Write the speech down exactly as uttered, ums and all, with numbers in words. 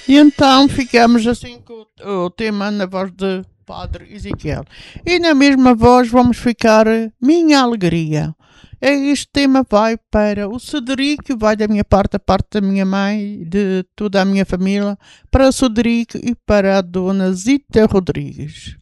E então ficamos assim com o, o tema na voz de Padre Ezequiel. E na mesma voz vamos ficar Minha Alegria. Este tema vai para o Cedrico, vai da minha parte, da parte da minha mãe, de toda a minha família, para o Cedrico e para a dona Zita Rodrigues.